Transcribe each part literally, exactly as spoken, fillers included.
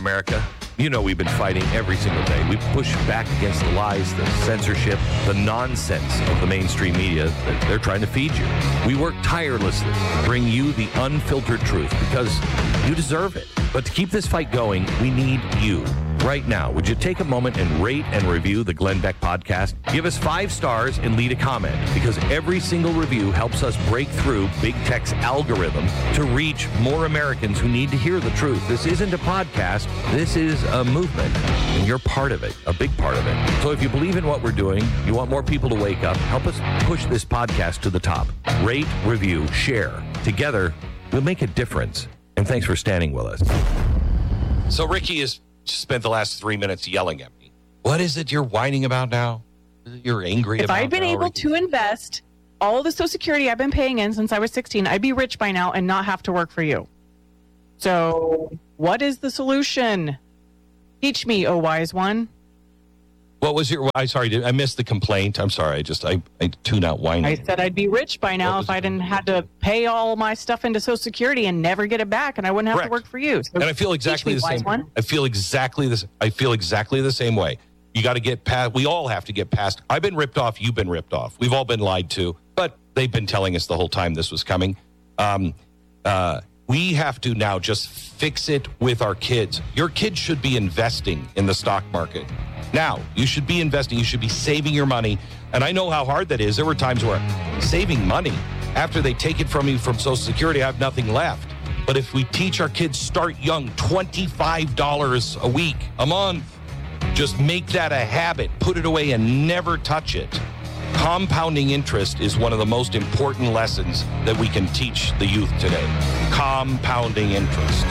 America. You know we've been fighting every single day. We push back against the lies, the censorship, the nonsense of the mainstream media that they're trying to feed you. We work tirelessly to bring you the unfiltered truth because you deserve it. But to keep this fight going, we need you. Right now, would you take a moment and rate and review the Glenn Beck podcast? Give us five stars and leave a comment, because every single review helps us break through big tech's algorithm to reach more Americans who need to hear the truth. This isn't a podcast. This is a movement, and you're part of it, a big part of it. So if you believe in what we're doing, you want more people to wake up, help us push this podcast to the top. Rate, review, share. Together, we'll make a difference. And thanks for standing with us. So Ricky has spent the last three minutes yelling at me. What is it you're whining about now? You're angry if about I'd been now, able Ricky? to invest all the Social Security I've been paying in since I was sixteen, I'd be rich by now and not have to work for you. So what is the solution? Teach me, oh wise one. What was your... I sorry, I missed the complaint. I'm sorry. I just... I, I tune out whining. I said I'd be rich by now if I didn't have to pay all my stuff into Social Security and never get it back, and I wouldn't have Correct. to work for you. So And I feel exactly me, the wise same. one. I feel exactly this. I feel exactly the same way. You got to get past. We all have to get past. I've been ripped off. You've been ripped off. We've all been lied to. But they've been telling us the whole time this was coming. Um, uh, we have to now just fix it with our kids. Your kids should be investing in the stock market. Now, you should be investing. You should be saving your money. And I know how hard that is. There were times where saving money, after they take it from you from Social Security, I have nothing left. But if we teach our kids, start young, twenty-five dollars a week, a month, just make that a habit, put it away and never touch it. Compounding interest is one of the most important lessons that we can teach the youth today. Compounding interest.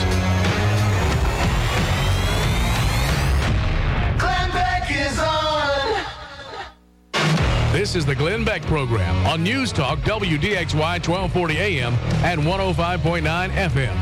Glenn Beck is on. This is the Glenn Beck Program on News Talk W D X Y twelve forty A M and one oh five point nine F M.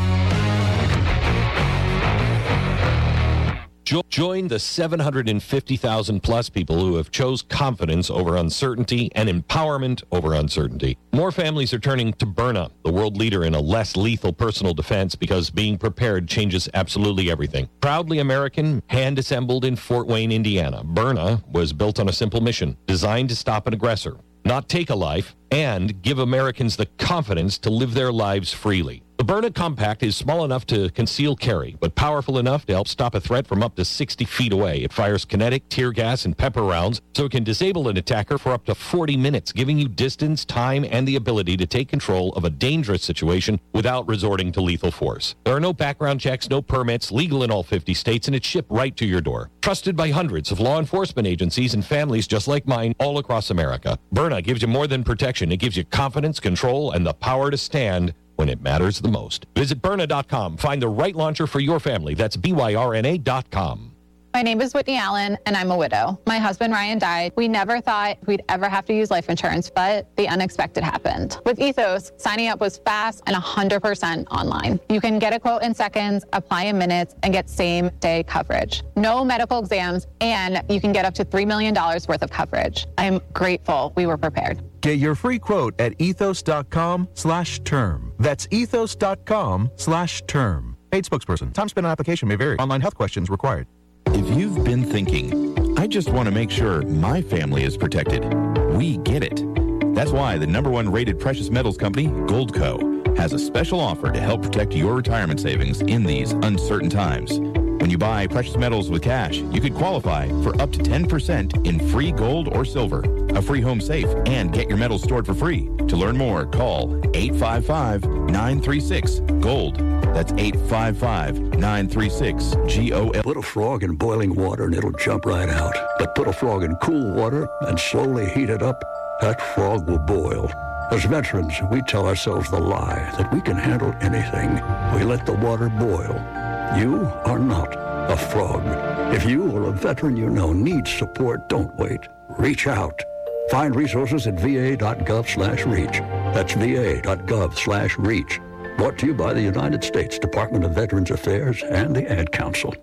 Join the seven hundred fifty thousand plus people who have chose confidence over uncertainty and empowerment over uncertainty. More families are turning to Byrna, the world leader in a less lethal personal defense, because being prepared changes absolutely everything. Proudly American, hand-assembled in Fort Wayne, Indiana, Byrna was built on a simple mission, designed to stop an aggressor, not take a life, and give Americans the confidence to live their lives freely. The Byrna Compact is small enough to conceal carry, but powerful enough to help stop a threat from up to sixty feet away. It fires kinetic, tear gas, and pepper rounds, so it can disable an attacker for up to forty minutes, giving you distance, time, and the ability to take control of a dangerous situation without resorting to lethal force. There are no background checks, no permits, legal in all fifty states, and it's shipped right to your door. Trusted by hundreds of law enforcement agencies and families just like mine all across America. Byrna gives you more than protection. It gives you confidence, control, and the power to stand when it matters the most. Visit Byrna dot com. Find the right launcher for your family. That's B Y R N A dot com. My name is Whitney Allen, and I'm a widow. My husband, Ryan, died. We never thought we'd ever have to use life insurance, but the unexpected happened. With Ethos, signing up was fast and one hundred percent online. You can get a quote in seconds, apply in minutes, and get same-day coverage. No medical exams, and you can get up to three million dollars worth of coverage. I'm grateful we were prepared. Get your free quote at ethos dot com slash term. That's ethos dot com slash term. Paid spokesperson. Time spent on application may vary. Online health questions required. If you've been thinking, I just want to make sure my family is protected, we get it. That's why the number one rated precious metals company, Goldco, has a special offer to help protect your retirement savings in these uncertain times. When you buy precious metals with cash, you could qualify for up to ten percent in free gold or silver, a free home safe, and get your metals stored for free. To learn more, call eight five five, nine three six, GOLD. That's eight five five, nine three six, G O L. Put a frog in boiling water and it'll jump right out. But put a frog in cool water and slowly heat it up, that frog will boil. As veterans, we tell ourselves the lie that we can handle anything. We let the water boil. You are not a frog. If you or a veteran you know needs support, don't wait. Reach out. Find resources at va.gov slash reach. That's va.gov slash reach. Brought to you by the United States Department of Veterans Affairs and the Ad Council.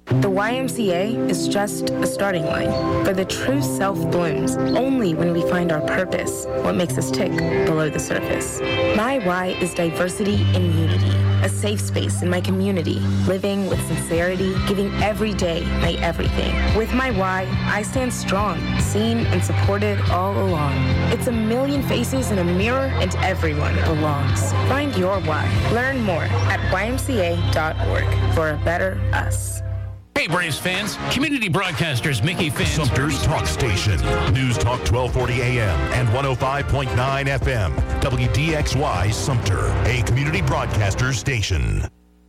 The Y M C A is just a starting line, for the true self blooms only when we find our purpose, what makes us tick below the surface. My Y is diversity and unity, a safe space in my community, living with sincerity, giving every day my everything. With my Y, I stand strong, seen and supported all along. It's a million faces in a mirror, and everyone belongs. Find your Y. Learn more at Y M C A dot org for a better us. Hey, Braves fans. Community broadcasters Mickey Finn. Sumter's Talk Station. News Talk twelve forty A M and one oh five point nine F M. W D X Y Sumter, a community broadcaster station.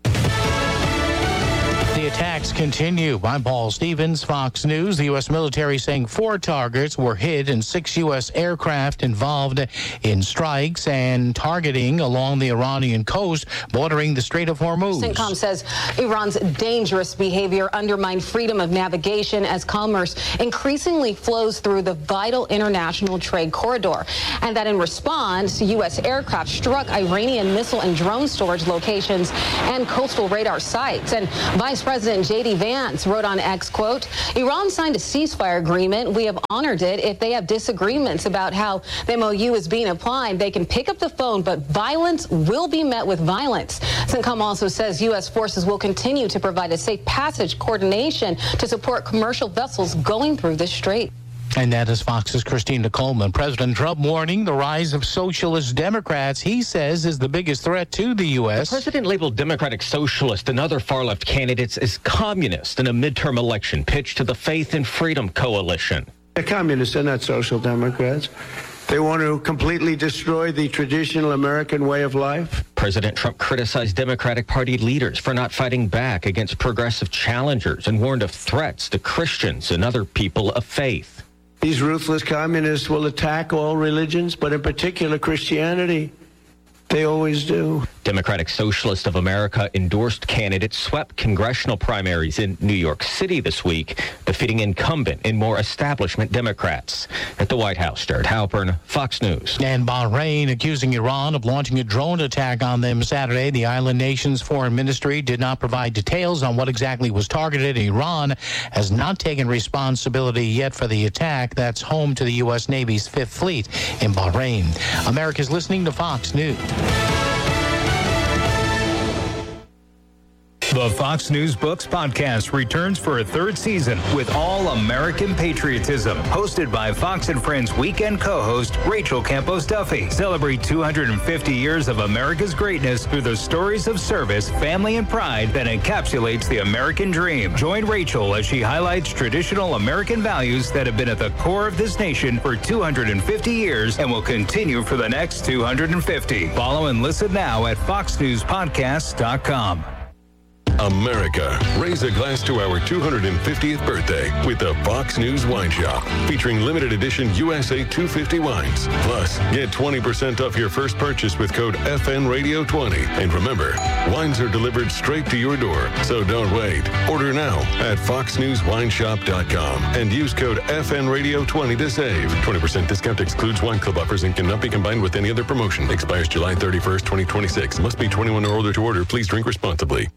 The attacks continue. I'm Paul Stevens, Fox News. The U S military saying four targets were hit and six U S aircraft involved in strikes and targeting along the Iranian coast bordering the Strait of Hormuz. CENTCOM says Iran's dangerous behavior undermined freedom of navigation as commerce increasingly flows through the vital international trade corridor. And that in response, U S aircraft struck Iranian missile and drone storage locations and coastal radar sites. And Vice President J D Vance wrote on X, quote, Iran signed a ceasefire agreement. We have honored it. If they have disagreements about how the M O U is being applied, they can pick up the phone, but violence will be met with violence. CENTCOM also says U S forces will continue to provide a safe passage coordination to support commercial vessels going through the strait. And that is Fox's Christina Coleman. President Trump warning the rise of socialist Democrats, he says, is the biggest threat to the U S. The president labeled Democratic Socialist and other far-left candidates as communist in a midterm election pitch to the Faith and Freedom Coalition. They're communists. They're not social democrats. They want to completely destroy the traditional American way of life. President Trump criticized Democratic Party leaders for not fighting back against progressive challengers and warned of threats to Christians and other people of faith. These ruthless communists will attack all religions, but in particular Christianity. They always do. Democratic Socialist of America endorsed candidates swept congressional primaries in New York City this week, defeating incumbent and more establishment Democrats. At the White House, Jared Halpern, Fox News. And Bahrain accusing Iran of launching a drone attack on them Saturday. The island nation's foreign ministry did not provide details on what exactly was targeted. Iran has not taken responsibility yet for the attack. That's home to the U S Navy's Fifth Fleet in Bahrain. America's listening to Fox News. The Fox News Books podcast returns for a third season with all American patriotism. Hosted by Fox and Friends weekend co-host Rachel Campos Duffy. Celebrate two hundred fifty years of America's greatness through the stories of service, family, and pride that encapsulates the American dream. Join Rachel as she highlights traditional American values that have been at the core of this nation for two hundred fifty years and will continue for the next two hundred fifty. Follow and listen now at fox news podcast dot com. America, raise a glass to our two hundred fiftieth birthday with the Fox News Wine Shop, featuring limited edition U S A two fifty wines. Plus, get twenty percent off your first purchase with code F N Radio twenty. And remember, wines are delivered straight to your door, so don't wait. Order now at fox news wine shop dot com and use code F N Radio twenty to save. twenty percent discount excludes wine club offers and cannot be combined with any other promotion. Expires July thirty-first, twenty twenty-six. Must be twenty-one or older to order. Please drink responsibly.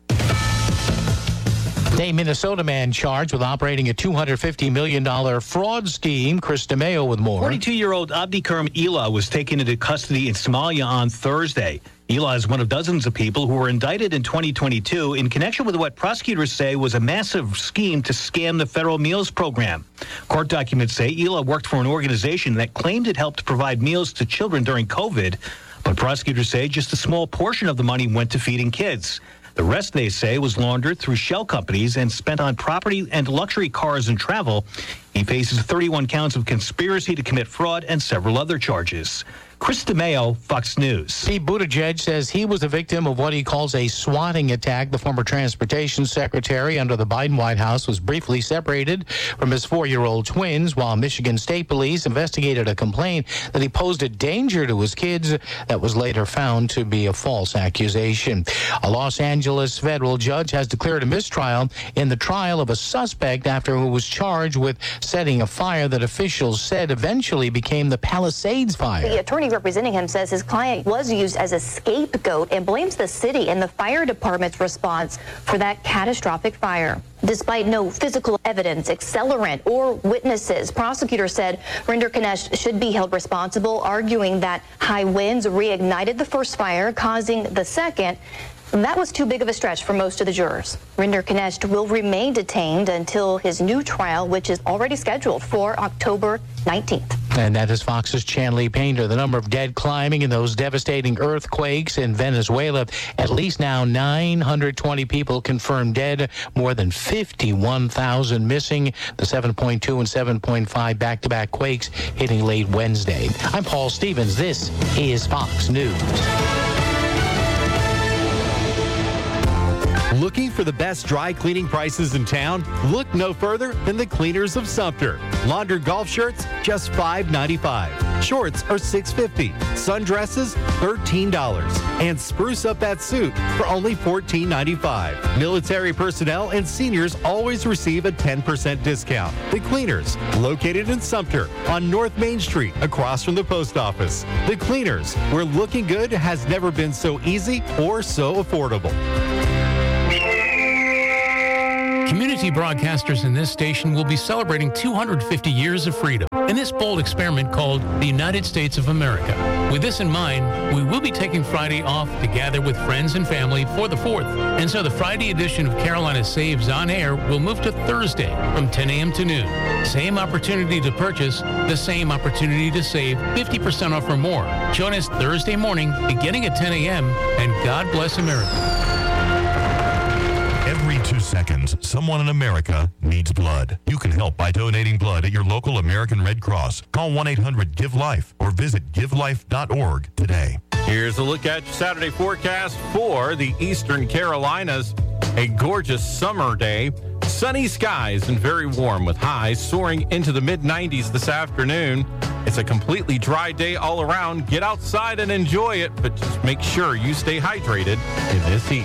A Minnesota man charged with operating a two hundred fifty million dollars fraud scheme. Chris DeMeo with more. forty-two-year-old Abdikerm Ela was taken into custody in Somalia on Thursday. Ela is one of dozens of people who were indicted in twenty twenty-two in connection with what prosecutors say was a massive scheme to scam the federal meals program. Court documents say Ela worked for an organization that claimed it helped provide meals to children during COVID, but prosecutors say just a small portion of the money went to feeding kids. The rest, they say, was laundered through shell companies and spent on property and luxury cars and travel. He faces thirty-one counts of conspiracy to commit fraud and several other charges. Chris DeMeo, Fox News. Pete Buttigieg says he was a victim of what he calls a swatting attack. The former transportation secretary under the Biden White House was briefly separated from his four-year-old twins while Michigan State Police investigated a complaint that he posed a danger to his kids that was later found to be a false accusation. A Los Angeles federal judge has declared a mistrial in the trial of a suspect after who was charged with setting a fire that officials said eventually became the Palisades fire. The attorney representing him says his client was used as a scapegoat and blames the city and the fire department's response for that catastrophic fire. Despite no physical evidence, accelerant, or witnesses, prosecutors said Rinderknecht should be held responsible, arguing that high winds reignited the first fire, causing the second. That was too big of a stretch for most of the jurors. Rinderknecht will remain detained until his new trial, which is already scheduled for October nineteenth. And that is Fox's Chanley Painter. The number of dead climbing in those devastating earthquakes in Venezuela. At least now nine hundred twenty people confirmed dead, more than fifty-one thousand missing. The seven point two and seven point five back-to-back quakes hitting late Wednesday. I'm Paul Stevens. This is Fox News. Looking for the best dry cleaning prices in town? Look no further than the Cleaners of Sumter. Laundered golf shirts, just five ninety-five. Shorts are six fifty. Sundresses, thirteen dollars. And spruce up that suit for only fourteen ninety-five. Military personnel and seniors always receive a ten percent discount. The Cleaners, located in Sumter on North Main Street, across from the post office. The Cleaners, where looking good has never been so easy or so affordable. Community broadcasters in this station will be celebrating two hundred fifty years of freedom in this bold experiment called the United States of America. With this in mind, we will be taking Friday off to gather with friends and family for the fourth. And so the Friday edition of Carolina Saves on Air will move to Thursday from ten a.m. to noon. Same opportunity to purchase, the same opportunity to save fifty percent off or more. Join us Thursday morning beginning at ten a.m. and God bless America. Every two seconds, someone in America needs blood. You can help by donating blood at your local American Red Cross. Call one eight hundred give life or visit give life dot org today. Here's a look at your Saturday forecast for the Eastern Carolinas. A gorgeous summer day. Sunny skies and very warm with highs soaring into the mid nineties this afternoon. It's a completely dry day all around. Get outside and enjoy it, but just make sure you stay hydrated in this heat.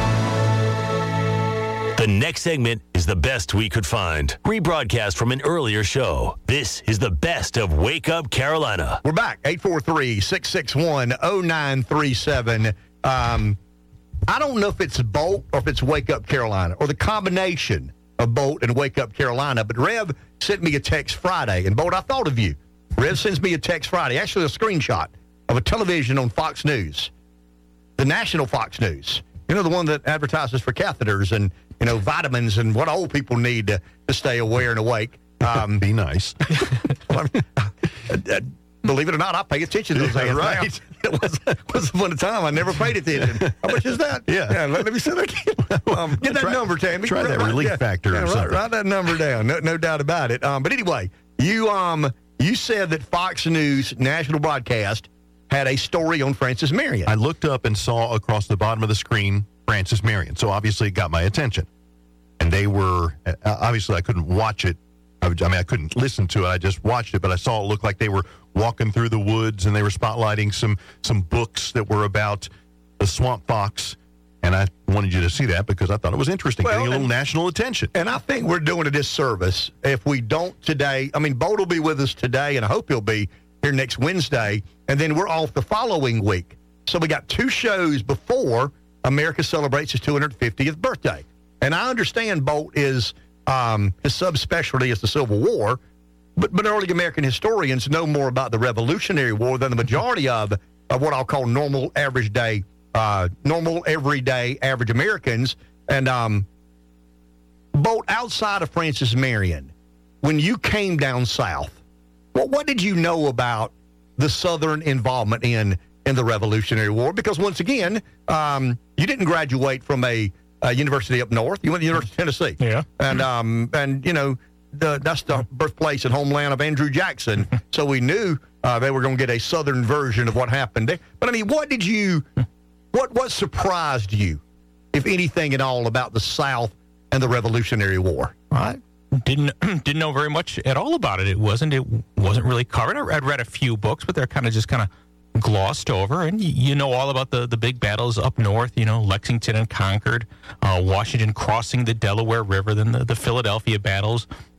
The next segment is the best we could find. Rebroadcast from an earlier show. This is the best of Wake Up Carolina. We're back. eight four three, six six one, oh nine three seven. Um, I don't know if it's Bolt or if it's Wake Up Carolina or the combination of Bolt and Wake Up Carolina, but Rev sent me a text Friday, and Bolt, I thought of you. Rev sends me a text Friday, actually a screenshot of a television on Fox News, the national Fox News. You know, the one that advertises for catheters and, you know, vitamins and what old people need to, to stay aware and awake. Um, Be nice. well, I mean, uh, uh, believe it or not, I pay attention to those things. Right. It was, was one time I never paid attention. How much is that? Yeah. yeah let, let me say that again. Um, get that try, number, Tammy. Try that right, relief yeah, factor yeah, or right, something. Write that number down. No, no doubt about it. Um, but anyway, you um you said that Fox News national broadcast had a story on Frances Marion. I looked up and saw across the bottom of the screen Frances Marion. So obviously it got my attention. And they were, uh, obviously I couldn't watch it. I, I mean, I couldn't listen to it. I just watched it, but I saw it look like they were walking through the woods and they were spotlighting some some books that were about the swamp fox. And I wanted you to see that because I thought it was interesting, well, getting a little and, national attention. And I think we're doing a disservice if we don't today. I mean, Bolt will be with us today, and I hope he'll be here next Wednesday. And then we're off the following week. So we got two shows before America celebrates his two hundred fiftieth birthday. And I understand Bolt is, um, his subspecialty is the Civil War, but, but early American historians know more about the Revolutionary War than the majority of, of what I'll call normal, average day, uh, normal, everyday, average Americans. And um, Bolt, outside of Frances Marion, when you came down south, what, what did you know about the Southern involvement in in the Revolutionary War? Because once again, um, you didn't graduate from a, a university up north. You went to the University of Tennessee. Yeah. And, um, and you know, the, that's the birthplace and homeland of Andrew Jackson. So we knew uh, they were going to get a Southern version of what happened there. But, I mean, what did you, what, what surprised you, if anything at all, about the South and the Revolutionary War? I didn't didn't know very much at all about it. It wasn't it wasn't really covered. I, I'd read a few books, but they're kind of just kind of glossed over, and you know all about the, the big battles up north, you know, Lexington and Concord, uh, Washington crossing the Delaware River, then the, the Philadelphia battles,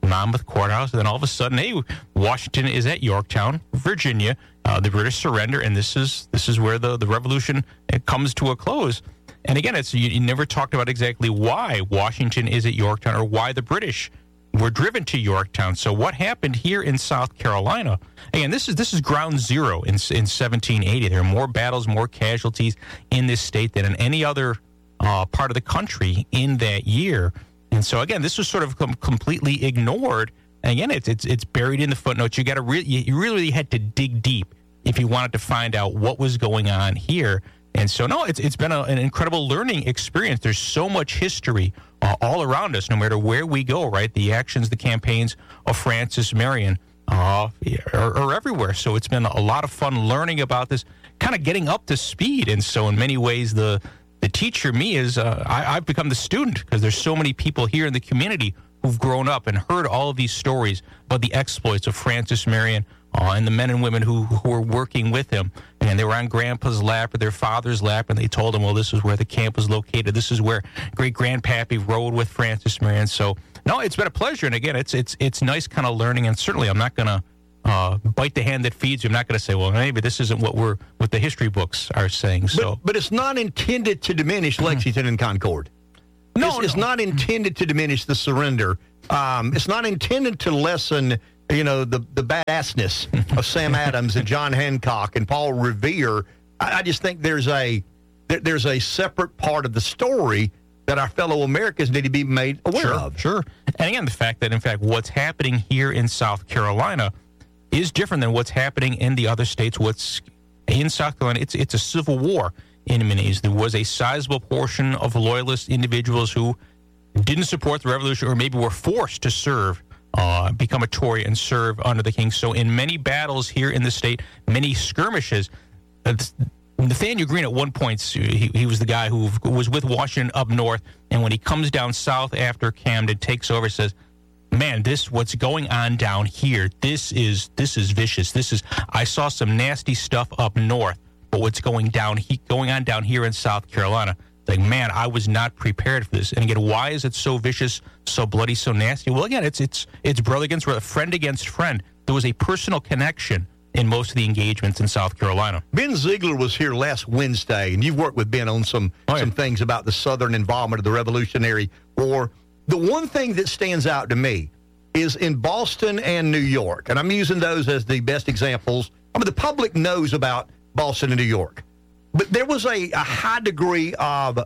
Monmouth Courthouse, and then all of a sudden, hey, Washington is at Yorktown, Virginia. Uh, the British surrender, and this is this is where the, the revolution it comes to a close. And again, it's you, you never talked about exactly why Washington is at Yorktown or why the British were driven to Yorktown. So what happened here in South Carolina? Again, this is this is ground zero in in seventeen eighty. There are more battles, more casualties in this state than in any other uh, part of the country in that year. And so again, this was sort of com- completely ignored. And again, it's it's it's buried in the footnotes. You got to re- you really had to dig deep if you wanted to find out what was going on here. And so, no, it's it's been a, an incredible learning experience. There's so much history uh, all around us, no matter where we go, right? The actions, the campaigns of Francis Marion uh, are, are everywhere. So it's been a lot of fun learning about this, kind of getting up to speed. And so in many ways, the the teacher, me, is uh, I, I've become the student because there's so many people here in the community who've grown up and heard all of these stories about the exploits of Francis Marion uh, and the men and women who, who were working with him. And they were on Grandpa's lap or their father's lap, and they told him, well, this is where the camp was located. This is where great-grandpappy rode with Francis Marion. So, no, it's been a pleasure. And, again, it's it's it's nice kind of learning. And certainly I'm not going to uh, bite the hand that feeds you. I'm not going to say, well, maybe this isn't what we're what the history books are saying. So, But, but it's not intended to diminish Lexington and Concord. No, it's, no. it's not intended to diminish the surrender. Um, it's not intended to lessen, you know, the, the badassness of Sam Adams and John Hancock and Paul Revere. I, I just think there's a there, there's a separate part of the story that our fellow Americans need to be made aware sure, of. Sure. And again, the fact that, in fact, what's happening here in South Carolina is different than what's happening in the other states. What's in South Carolina, it's it's a civil war in many ways. There was a sizable portion of loyalist individuals who didn't support the revolution or maybe were forced to serve, uh, become a Tory and serve under the king. So in many battles here in the state, many skirmishes, uh, Nathaniel Greene at one point, he, he was the guy who was with Washington up north, and when he comes down south after Camden, takes over, says, man, this what's going on down here, this is this is vicious. This is I saw some nasty stuff up north, but what's going down he, going on down here in South Carolina, like, man, I was not prepared for this. And again, why is it so vicious, so bloody, so nasty? Well, again, it's it's it's brother against brother, friend against friend. There was a personal connection in most of the engagements in South Carolina. Ben Ziegler was here last Wednesday, and you've worked with Ben on some oh, yeah. some things about the Southern involvement of the Revolutionary War. The one thing that stands out to me is in Boston and New York, and I'm using those as the best examples. I mean, the public knows about Boston and New York, but there was a, a high degree of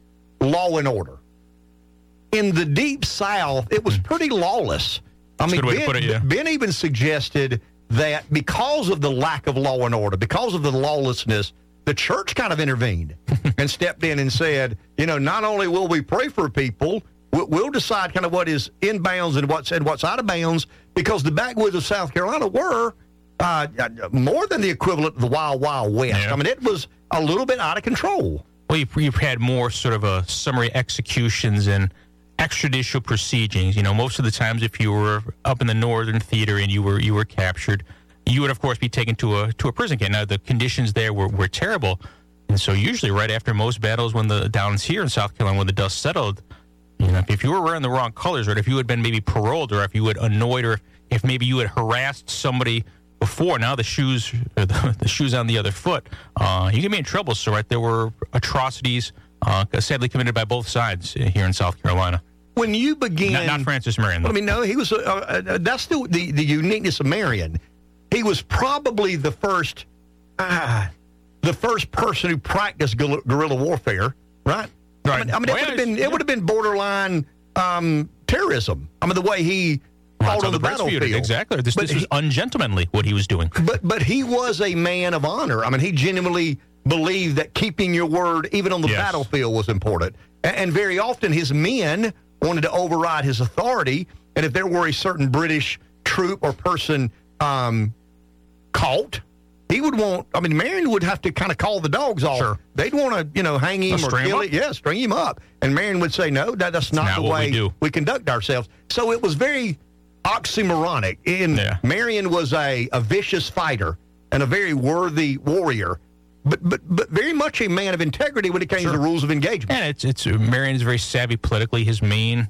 law and order. In the Deep South, it was pretty lawless. I mean, Ben, it, yeah. Ben even suggested that because of the lack of law and order, because of the lawlessness, the church kind of intervened and stepped in and said, you know, not only will we pray for people, we'll decide kind of what is in bounds and what's and what's out of bounds, because the backwoods of South Carolina were uh, more than the equivalent of the Wild Wild West. Yeah. I mean, it was a little bit out of control. Well, you've, you've had more sort of a summary executions and extrajudicial proceedings. You know, most of the times, if you were up in the Northern Theater and you were you were captured, you would of course be taken to a to a prison camp. Now the conditions there were, were terrible, and so usually right after most battles, when the downs here in South Carolina, when the dust settled, you know, if you were wearing the wrong colors, or if you had been maybe paroled, or if you had annoyed, or if maybe you had harassed somebody before, now the shoes the, the shoes on the other foot, uh, you can be in trouble. So right, there were atrocities uh, sadly committed by both sides here in South Carolina. When you begin, not, not Francis Marion. Well, I mean, no, he was. Uh, uh, that's the, the the uniqueness of Marion. He was probably the first, uh, the first person who practiced guerrilla warfare, right? Right. I mean, I mean well, it would have been yeah. it would have been borderline um, terrorism. I mean, the way he well, fought on the, the battlefield. Exactly. This, this he, was ungentlemanly what he was doing. But but he was a man of honor. I mean, he genuinely believed that keeping your word, even on the yes. battlefield, was important. And, and very often, his men wanted to override his authority. And if there were a certain British troop or person um, caught, he would want, I mean, Marion would have to kind of call the dogs off. Sure. They'd want to, you know, hang him They'll or kill him. Yeah, string him up. And Marion would say, no, that, that's not, not the what way we, do. we conduct ourselves. So it was very oxymoronic. And yeah. Marion was a, a vicious fighter and a very worthy warrior, but but but very much a man of integrity when it came sure. to the rules of engagement. And it's, it's Marion's very savvy politically. His main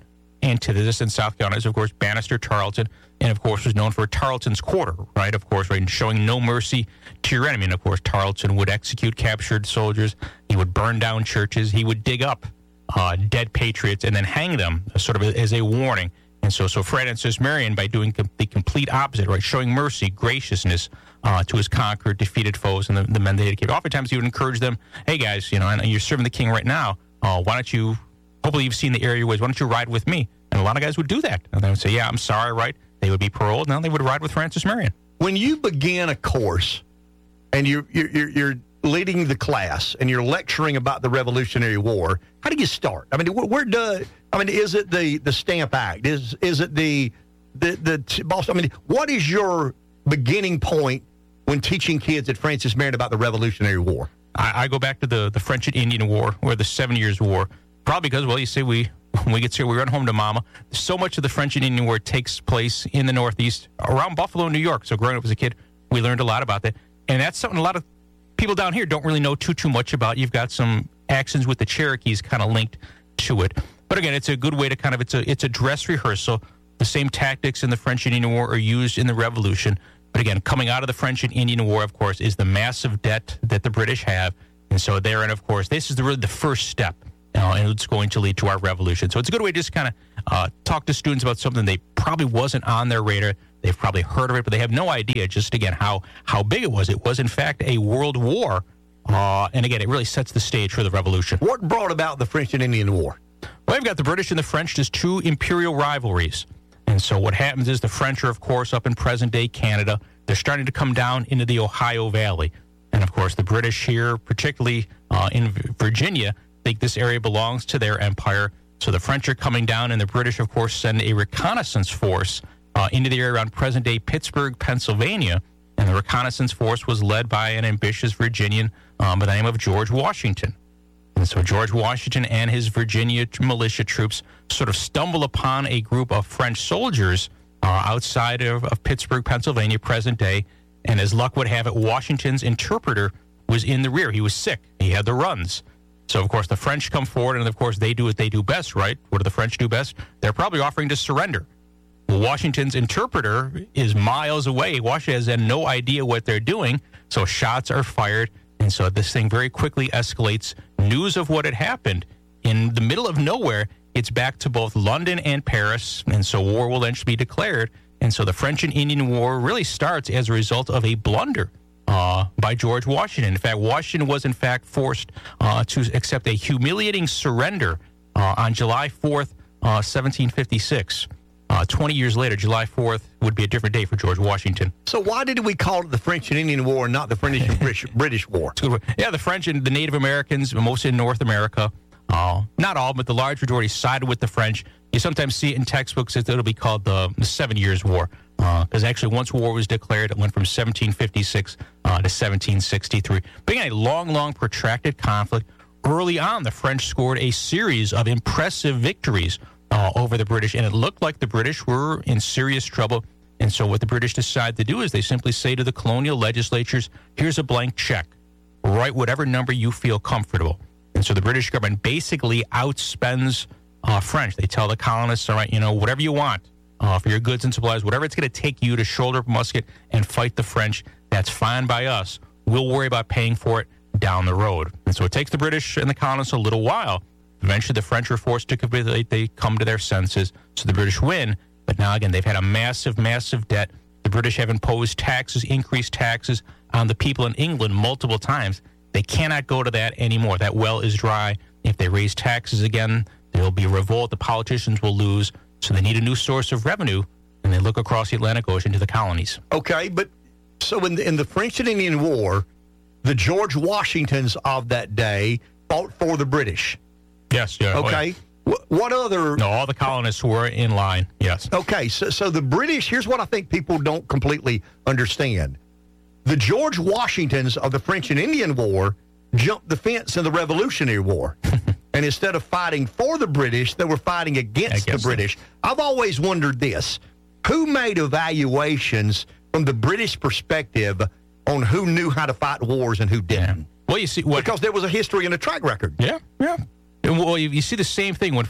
antithesis in South Carolina is, of course, Bannister Tarleton, and, of course, was known for Tarleton's Quarter, right? Of course, right, and showing no mercy to your enemy. And, of course, Tarleton would execute captured soldiers. He would burn down churches. He would dig up uh, dead patriots and then hang them sort of as a warning. And so, so Francis Marion, by doing com- the complete opposite, right, showing mercy, graciousness uh, to his conquered, defeated foes and the, the men they had killed. Oftentimes, he would encourage them, hey, guys, you know, and you're serving the king right now. Uh, why don't you, hopefully you've seen the area ways, why don't you ride with me? And a lot of guys would do that. And they would say, yeah, I'm sorry, right? They would be paroled. Now they would ride with Francis Marion. When you begin a course and you're, you're, you're leading the class and you're lecturing about the Revolutionary War, how do you start? I mean, where, where do, I mean, is it the, the Stamp Act? Is is it the, the, the Boston? I mean, what is your beginning point when teaching kids at Francis Marion about the Revolutionary War? I, I go back to the, the French and Indian War or the Seven Years' War, probably because, well, you see, we when we get here, we run home to Mama. So much of the French and Indian War takes place in the Northeast, around Buffalo, New York. So growing up as a kid, we learned a lot about that. And that's something a lot of people down here don't really know too, too much about. You've got some actions with the Cherokees kind of linked to it. But again, it's a good way to kind of, it's a it's a dress rehearsal. The same tactics in the French and Indian War are used in the Revolution. But again, coming out of the French and Indian War, of course, is the massive debt that the British have. And so therein, of course, this is the, really the first step. Uh, and it's going to lead to our revolution. So it's a good way to just kind of uh, talk to students about something they probably wasn't on their radar. They've probably heard of it, but they have no idea just, again, how, how big it was. It was, in fact, a world war. Uh, and, again, it really sets the stage for the revolution. What brought about the French and Indian War? Well, we've got the British and the French as two imperial rivalries. And so what happens is the French are, of course, up in present-day Canada. They're starting to come down into the Ohio Valley. And, of course, the British here, particularly uh, in Virginia, think this area belongs to their empire. So the French are coming down, and the British, of course, send a reconnaissance force uh, into the area around present-day Pittsburgh, Pennsylvania. And the reconnaissance force was led by an ambitious Virginian um, by the name of George Washington. And so George Washington and his Virginia militia troops sort of stumble upon a group of French soldiers uh, outside of, of Pittsburgh, Pennsylvania, present day. And as luck would have it, Washington's interpreter was in the rear. He was sick. He had the runs. So, of course, the French come forward, and, of course, they do what they do best, right? What do the French do best? They're probably offering to surrender. Well, Washington's interpreter is miles away. Washington has no idea what they're doing, so shots are fired. And so this thing very quickly escalates. News of what had happened in the middle of nowhere, it's back to both London and Paris, and so war will eventually be declared. And so the French and Indian War really starts as a result of a blunder Uh, by George Washington. In fact, Washington was, in fact, forced uh, to accept a humiliating surrender uh, on July fourth, uh, seventeen fifty-six. Uh, twenty years later, July fourth would be a different day for George Washington. So why did we call it the French and Indian War and not the French and British, British War? Yeah, the French and the Native Americans, mostly in North America, uh, not all, but the large majority sided with the French. You sometimes see it in textbooks that it'll be called the, the Seven Years' War. Because uh, actually, once war was declared, it went from seventeen fifty-six uh, to seventeen sixty-three. Being a long, long, protracted conflict, early on, the French scored a series of impressive victories uh, over the British, and it looked like the British were in serious trouble. And so what the British decide to do is they simply say to the colonial legislatures, here's a blank check. Write whatever number you feel comfortable. And so the British government basically outspends uh, French. They tell the colonists, all right, you know, whatever you want. Uh, for your goods and supplies, whatever it's going to take you to shoulder up a musket and fight the French, that's fine by us. We'll worry about paying for it down the road. And so it takes the British and the colonists a little while. Eventually, the French are forced to capitulate. They come to their senses. So the British win. But now, again, they've had a massive, massive debt. The British have imposed taxes, increased taxes on the people in England multiple times. They cannot go to that anymore. That well is dry. If they raise taxes again, there will be a revolt. The politicians will lose. So they need a new source of revenue, and they look across the Atlantic Ocean to the colonies. Okay, but so in the, in the French and Indian War, the George Washingtons of that day fought for the British. Yes, yeah. Okay. What, what other... No, all the colonists were in line, yes. Okay, so, so the British, here's what I think people don't completely understand. The George Washingtons of the French and Indian War jumped the fence in the Revolutionary War. And instead of fighting for the British, they were fighting against the British. So. I've always wondered this. Who made evaluations from the British perspective on who knew how to fight wars and who didn't? Yeah. Well, you see, what, because there was a history and a track record. Yeah, yeah. And well, you, you see the same thing when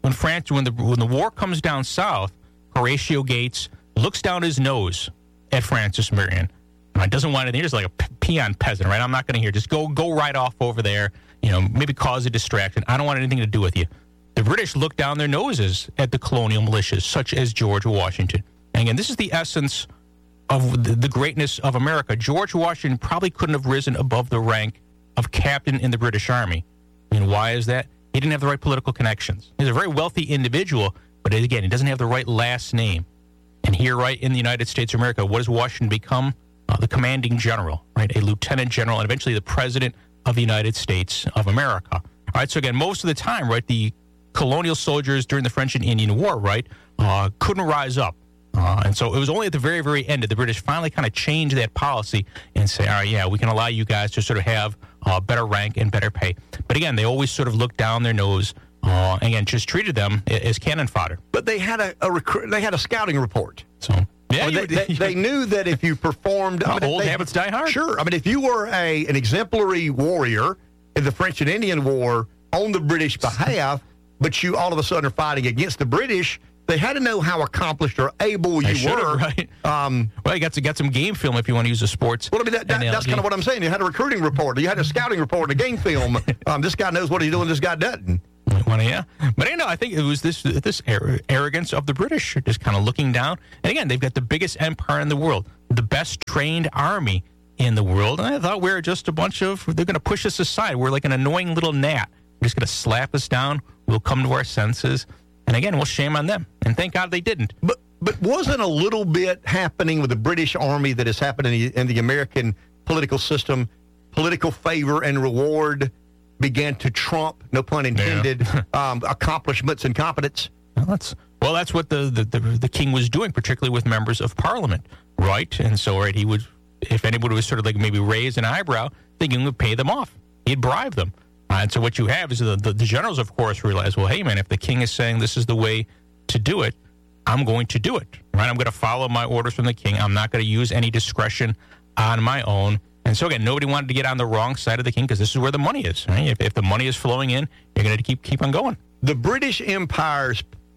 when France, when the when the war comes down south, Horatio Gates looks down his nose at Francis Marion. He doesn't want anything. He's just like a peon peasant, right? I'm not going to hear. Just go go right off over there. You know, maybe cause a distraction. I don't want anything to do with you. The British look down their noses at the colonial militias, such as George Washington. And again, this is the essence of the, the greatness of America. George Washington probably couldn't have risen above the rank of captain in the British Army. And why is that? He didn't have the right political connections. He's a very wealthy individual, but again, he doesn't have the right last name. And here, right in the United States of America, what does Washington become? Uh, the commanding general, right? A lieutenant general, and eventually the president of the United States of America. All right, so again, most of the time, right, the colonial soldiers during the French and Indian War, right, uh, couldn't rise up. Uh, and so it was only at the very, very end that the British finally kind of changed that policy and say, all right, yeah, we can allow you guys to sort of have uh, better rank and better pay. But again, they always sort of looked down their nose uh, and again, just treated them as cannon fodder. But they had a, a recru- they had a scouting report. So yeah, they, they, they knew that if you performed, I mean, old they, habits die hard. Sure, I mean, if you were a an exemplary warrior in the French and Indian War on the British behalf, but you all of a sudden are fighting against the British, they had to know how accomplished or able you were. Right. Um, well, you got to get some game film if you want to use a sports. Well, I mean, that, that, that's kind of what I'm saying. You had a recruiting report, you had a scouting report, and a game film. um, this guy knows what he's doing. This guy doesn't. Well, yeah, but you know, I think it was this this arrogance of the British, just kind of looking down. And again, they've got the biggest empire in the world, the best trained army in the world. And I thought we were just a bunch of, they're going to push us aside. We're like an annoying little gnat. They're just going to slap us down. We'll come to our senses. And again, we'll shame on them. And thank God they didn't. But but wasn't a little bit happening with the British Army that is happening in the, in the American political system? Political favor and reward began to trump, no pun intended, yeah. um, accomplishments and competence. Well, that's well, that's what the, the, the, the king was doing, particularly with members of Parliament, right? And so, right, he would, if anybody was sort of like maybe raise an eyebrow, the king would pay them off. He'd bribe them. Uh, and so what you have is the, the, the generals, of course, realize, well, hey, man, if the king is saying this is the way to do it, I'm going to do it, right? I'm going to follow my orders from the king. I'm not going to use any discretion on my own. And so, again, nobody wanted to get on the wrong side of the king because this is where the money is. Right? If, if the money is flowing in, you're going to keep keep on going. The British Empire's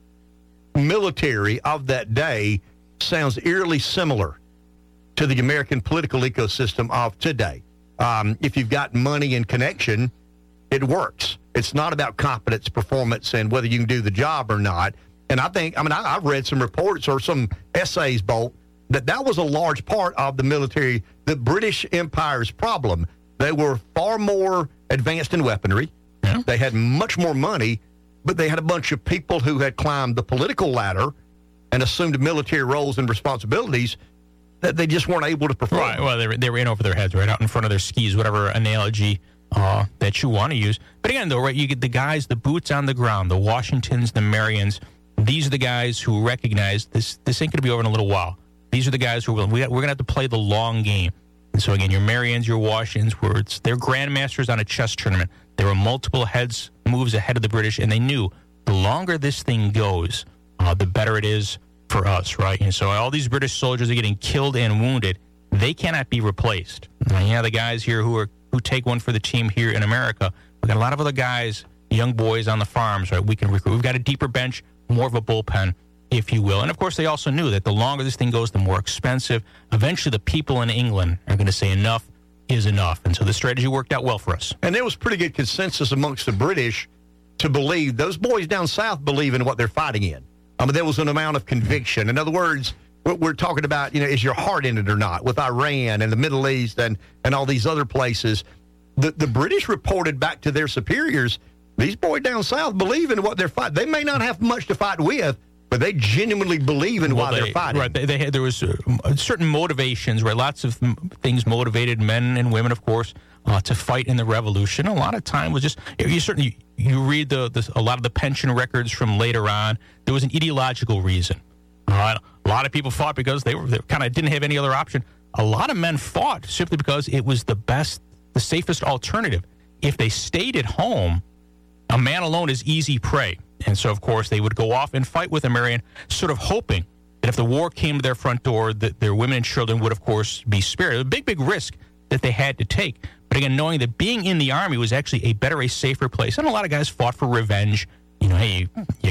military of that day sounds eerily similar to the American political ecosystem of today. Um, if you've got money and connection, it works. It's not about competence, performance, and whether you can do the job or not. And I think, I mean, I, I've read some reports or some essays, Bolt, that that was a large part of the military, the British Empire's problem. They were far more advanced in weaponry. Yeah. They had much more money, but they had a bunch of people who had climbed the political ladder and assumed military roles and responsibilities that they just weren't able to perform. Right. Well, they were, they were in over their heads, right out in front of their skis, whatever analogy uh, that you want to use. But again, though, right, you get the guys, the boots on the ground, the Washingtons, the Marions. These are the guys who recognize this. This ain't going to be over in a little while. These are the guys who are, we, we're going to have to play the long game. And so, again, your Marions, your Washingtons, were, they're grandmasters on a chess tournament. There were multiple heads, moves ahead of the British, and they knew the longer this thing goes, uh, the better it is for us, right? And so all these British soldiers are getting killed and wounded. They cannot be replaced. And yeah, the guys here who are who take one for the team here in America, we've got a lot of other guys, young boys on the farms, right? We can recruit. We've got a deeper bench, more of a bullpen, if you will. And, of course, they also knew that the longer this thing goes, the more expensive. Eventually, the people in England are going to say enough is enough. And so the strategy worked out well for us. And there was pretty good consensus amongst the British to believe, those boys down south believe in what they're fighting in. I mean, there was an amount of conviction. In other words, what we're talking about, you know, is your heart in it or not? With Iran and the Middle East and, and all these other places, the, the British reported back to their superiors, these boys down south believe in what they're fighting. They may not have much to fight with, but they genuinely believe in well, why they, they're fighting. Right. They, they had, there was uh, certain motivations, right? Lots of m- things motivated men and women, of course, uh, to fight in the Revolution. A lot of time was just, you certainly, you read the, the a lot of the pension records from later on, there was an ideological reason. Uh, a lot of people fought because they were they kind of didn't have any other option. A lot of men fought simply because it was the best, the safest alternative. If they stayed at home, a man alone is easy prey. And so, of course, they would go off and fight with a Marion, sort of hoping that if the war came to their front door, that their women and children would, of course, be spared. A big, big risk that they had to take. But again, knowing that being in the Army was actually a better, a safer place. And a lot of guys fought for revenge. You know, hey, you,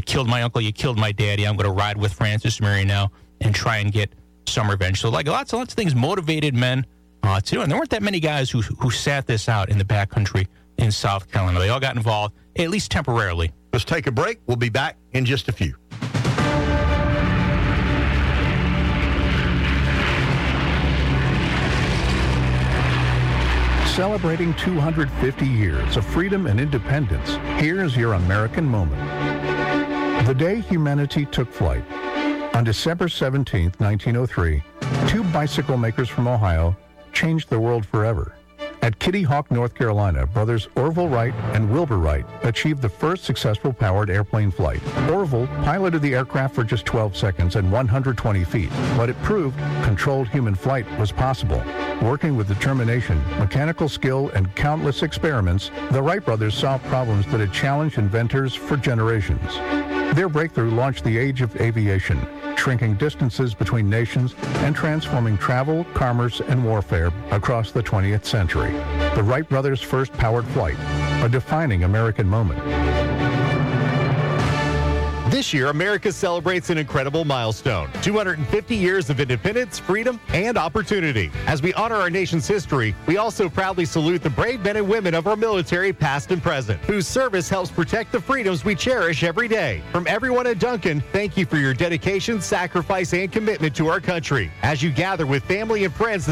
killed my uncle, you killed my daddy. I'm going to ride with Francis Marion now and try and get some revenge. So like lots, lots of things motivated men uh, to do. And there weren't that many guys who who sat this out in the backcountry in South Carolina. They all got involved, at least temporarily. Let's take a break. We'll be back in just a few. Celebrating two hundred fifty years of freedom and independence, here's your American moment. The day humanity took flight. On December seventeenth, nineteen oh three, two bicycle makers from Ohio changed the world forever. At Kitty Hawk, North Carolina, brothers Orville Wright and Wilbur Wright achieved the first successful powered airplane flight. Orville piloted the aircraft for just twelve seconds and one hundred twenty feet, but it proved controlled human flight was possible. Working with determination, mechanical skill, and countless experiments, the Wright brothers solved problems that had challenged inventors for generations. Their breakthrough launched the age of aviation, shrinking distances between nations and transforming travel, commerce, and warfare across the twentieth century. The Wright brothers' first powered flight, a defining American moment. This year, America celebrates an incredible milestone, two hundred fifty years of independence, freedom, and opportunity. As we honor our nation's history, we also proudly salute the brave men and women of our military, past and present, whose service helps protect the freedoms we cherish every day. From everyone at Duncan, thank you for your dedication, sacrifice, and commitment to our country. As you gather with family and friends this